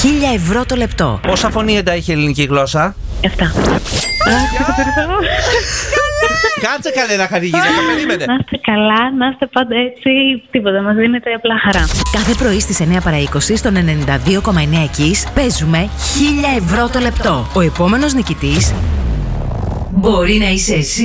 1.000 ευρώ το λεπτό. Πόσα φωνήεντα έχει η ελληνική γλώσσα? 7. Κάτσε καλέ να χαρεί γυναίκα, περίμενε. Να είστε καλά, να είστε πάντα έτσι. Τίποτα, μας δίνετε απλά χαρά. Κάθε πρωί στις 9 παρά 20 στον 92,9 Εκείς παίζουμε 1.000 ευρώ το λεπτό. Ο επόμενος νικητής μπορεί να είσαι εσύ.